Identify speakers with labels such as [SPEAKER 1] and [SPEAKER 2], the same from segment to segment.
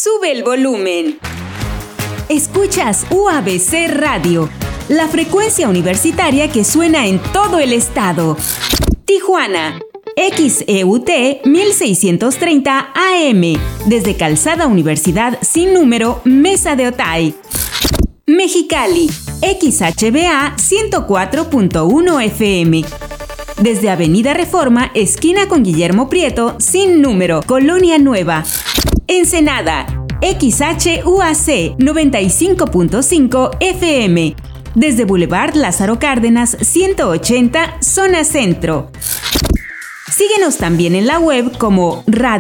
[SPEAKER 1] Sube el volumen. Escuchas UABC Radio, la frecuencia universitaria que suena en todo el estado. Tijuana, XEUT 1630 AM, desde Calzada Universidad sin número, Mesa de Otay. Mexicali, XHBA 104.1 FM, desde Avenida Reforma, esquina con Guillermo Prieto, sin número, Colonia Nueva. Ensenada, XHUAC 95.5 FM, desde Boulevard Lázaro Cárdenas 180, zona centro. Síguenos también en la web como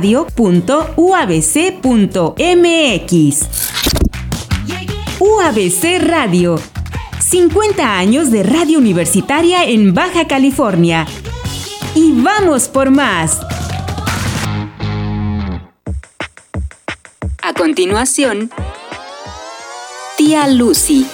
[SPEAKER 1] radio.uabc.mx. UABC Radio, 50 años de radio universitaria en Baja California. Y vamos por más. A continuación, Tía Lucy.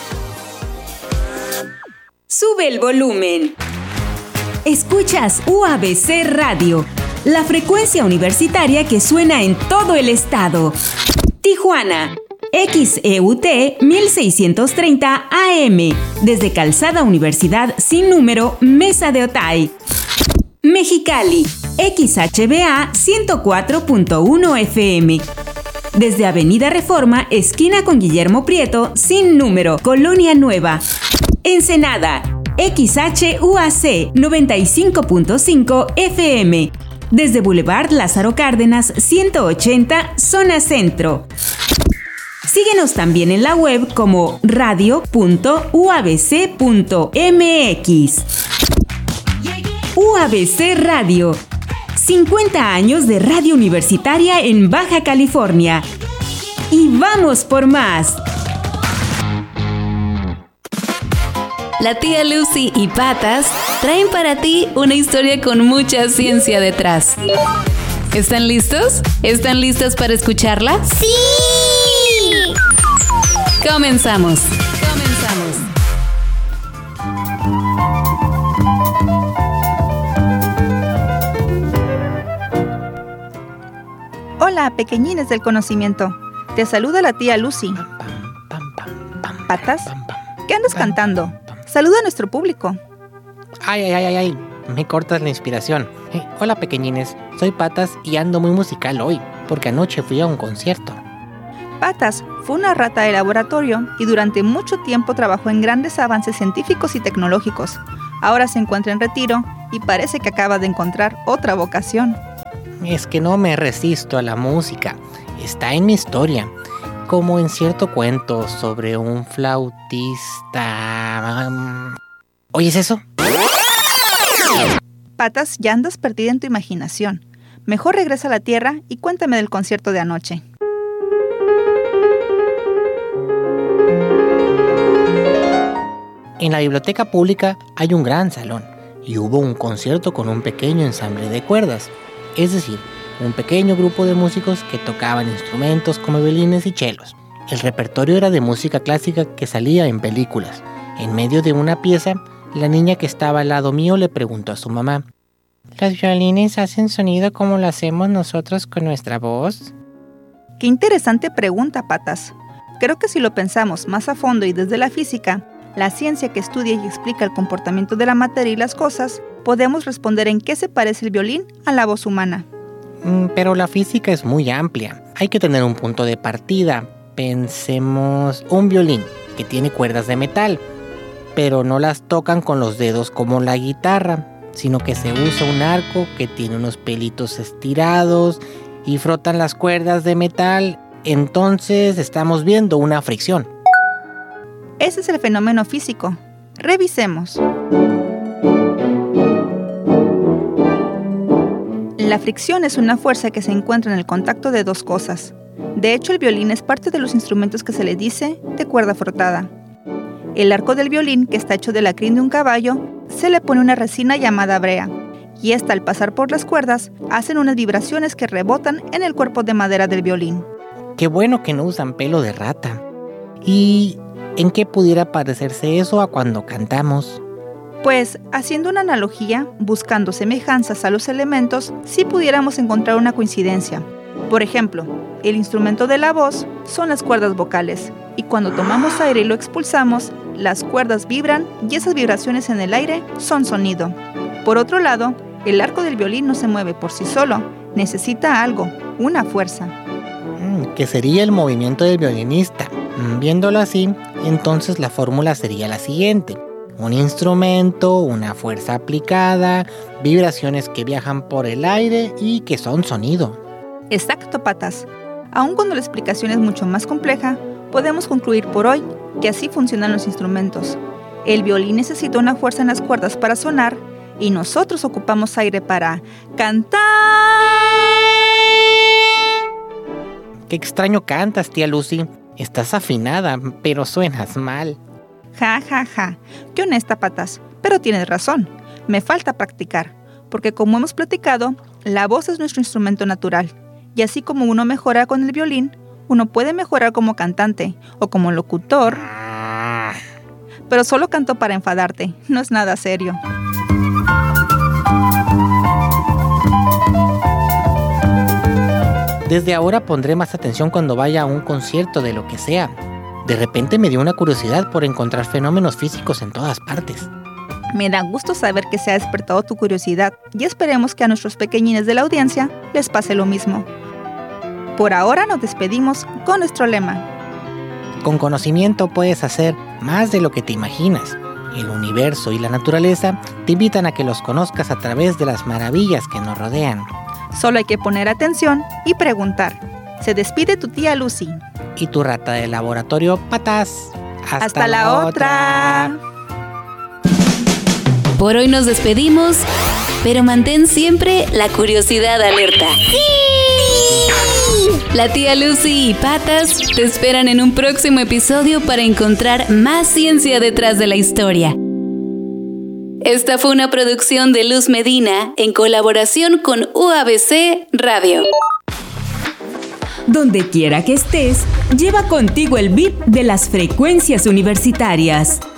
[SPEAKER 1] Sube el volumen. Escuchas UABC Radio, la frecuencia universitaria que suena en todo el estado. Tijuana, XEUT 1630 AM, desde Calzada Universidad sin número, Mesa de Otay. Mexicali, XHBA 104.1 FM, desde Avenida Reforma, esquina con Guillermo Prieto, sin número, Colonia Nueva. Ensenada, XHUAC 95.5 FM, desde Boulevard Lázaro Cárdenas 180, zona centro. Síguenos también en la web como radio.uabc.mx. UABC Radio, 50 años de radio universitaria en Baja California. Y vamos por más.
[SPEAKER 2] La tía Lucy y Patas traen para ti una historia con mucha ciencia detrás. ¿Están listos? ¿Están listas para escucharla?
[SPEAKER 3] ¡Sí!
[SPEAKER 2] Comenzamos.
[SPEAKER 4] Hola, pequeñines del conocimiento. Te saluda la tía Lucy. ¿Patas? ¿Qué andas cantando? Saluda a nuestro público.
[SPEAKER 5] Ay, me cortas la inspiración. Hola, pequeñines, soy Patas y ando muy musical hoy, porque anoche fui a un concierto.
[SPEAKER 4] Patas fue una rata de laboratorio y durante mucho tiempo trabajó en grandes avances científicos y tecnológicos. Ahora se encuentra en retiro y parece que acaba de encontrar otra vocación.
[SPEAKER 5] Es que no me resisto a la música. Está en mi historia, como en cierto cuento sobre un flautista. ¿Oyes eso?
[SPEAKER 4] Patas, ya andas perdida en tu imaginación. Mejor regresa a la tierra y cuéntame del concierto de anoche.
[SPEAKER 5] En la biblioteca pública hay un gran salón y hubo un concierto con un pequeño ensamble de cuerdas, es decir, un pequeño grupo de músicos que tocaban instrumentos como violines y chelos. El repertorio era de música clásica que salía en películas. En medio de una pieza, la niña que estaba al lado mío le preguntó a su mamá: ¿los violines hacen sonido como lo hacemos nosotros con nuestra voz?
[SPEAKER 4] Qué interesante pregunta, Patas. Creo que si lo pensamos más a fondo y desde la física, la ciencia que estudia y explica el comportamiento de la materia y las cosas, podemos responder en qué se parece el violín a la voz humana.
[SPEAKER 5] Pero la física es muy amplia. Hay que tener un punto de partida. Pensemos un violín que tiene cuerdas de metal, pero no las tocan con los dedos como la guitarra, sino que se usa un arco que tiene unos pelitos estirados y frotan las cuerdas de metal. Entonces estamos viendo una fricción.
[SPEAKER 4] Ese es el fenómeno físico. Revisemos. La fricción es una fuerza que se encuentra en el contacto de dos cosas. De hecho, el violín es parte de los instrumentos que se le dice de cuerda frotada. El arco del violín, que está hecho de la crin de un caballo, se le pone una resina llamada brea, y esta, al pasar por las cuerdas, hacen unas vibraciones que rebotan en el cuerpo de madera del violín.
[SPEAKER 5] Qué bueno que no usan pelo de rata. ¿Y en qué pudiera parecerse eso a cuando cantamos?
[SPEAKER 4] Pues, haciendo una analogía, buscando semejanzas a los elementos, sí pudiéramos encontrar una coincidencia. Por ejemplo, el instrumento de la voz son las cuerdas vocales, y cuando tomamos aire y lo expulsamos, las cuerdas vibran y esas vibraciones en el aire son sonido. Por otro lado, el arco del violín no se mueve por sí solo, necesita algo, una fuerza.
[SPEAKER 5] Que sería el movimiento del violinista. Viéndolo así, entonces la fórmula sería la siguiente: un instrumento, una fuerza aplicada, vibraciones que viajan por el aire y que son sonido.
[SPEAKER 4] Exacto, Patas. Aun cuando la explicación es mucho más compleja, podemos concluir por hoy que así funcionan los instrumentos. El violín necesita una fuerza en las cuerdas para sonar y nosotros ocupamos aire para cantar.
[SPEAKER 5] Qué extraño cantas, tía Lucy. Estás afinada, pero suenas mal.
[SPEAKER 4] Ja, ja, ja. Qué honesta, Patas. Pero tienes razón. Me falta practicar, porque como hemos platicado, la voz es nuestro instrumento natural. Y así como uno mejora con el violín, uno puede mejorar como cantante o como locutor. Pero solo canto para enfadarte, no es nada serio.
[SPEAKER 5] Desde ahora pondré más atención cuando vaya a un concierto de lo que sea. De repente me dio una curiosidad por encontrar fenómenos físicos en todas partes.
[SPEAKER 4] Me da gusto saber que se ha despertado tu curiosidad y esperemos que a nuestros pequeñines de la audiencia les pase lo mismo. Por ahora nos despedimos con nuestro lema.
[SPEAKER 5] Con conocimiento puedes hacer más de lo que te imaginas. El universo y la naturaleza te invitan a que los conozcas a través de las maravillas que nos rodean.
[SPEAKER 4] Solo hay que poner atención y preguntar. Se despide tu tía Lucy.
[SPEAKER 5] Y tu rata de laboratorio, Patas.
[SPEAKER 4] ¡Hasta la otra!
[SPEAKER 2] Por hoy nos despedimos, pero mantén siempre la curiosidad alerta. La tía Lucy y Patas te esperan en un próximo episodio para encontrar más ciencia detrás de la historia. Esta fue una producción de Luz Medina en colaboración con UABC Radio.
[SPEAKER 1] Donde quiera que estés, lleva contigo el beat de las frecuencias universitarias.